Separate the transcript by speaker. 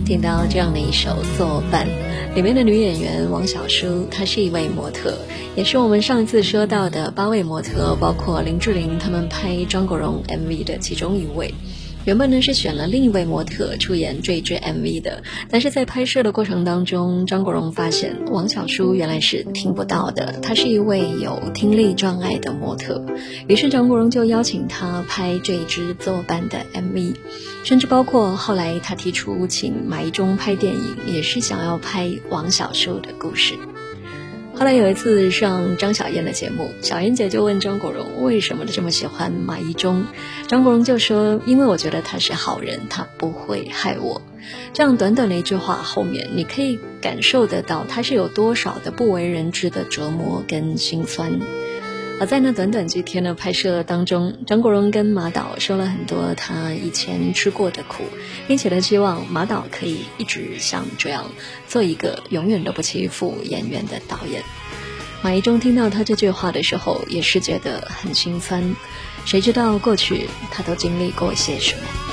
Speaker 1: 听到这样的一首《作伴》，里面的女演员王小舒，她是一位模特，也是我们上一次说到的8位模特，包括林志玲他们拍张国荣 MV 的其中一位。原本呢是选了另一位模特出演这支 MV 的，但是在拍摄的过程当中，张国荣发现王小舒原来是听不到的，她是一位有听力障碍的模特，于是张国荣就邀请她拍这一支作伴的 MV， 甚至包括后来他提出请马一中拍电影，也是想要拍王小舒的故事。后来有一次上张小燕的节目，小燕姐就问张国荣为什么这么喜欢马一中，张国荣就说因为我觉得他是好人，他不会害我。这样短短的一句话后面，你可以感受得到他是有多少的不为人知的折磨跟心酸。而在那短短几天的拍摄当中，张国荣跟马导说了很多他以前吃过的苦，并且呢希望马导可以一直像这样做一个永远都不欺负演员的导演。马一中听到他这句话的时候也是觉得很心酸，谁知道过去他都经历过些什么。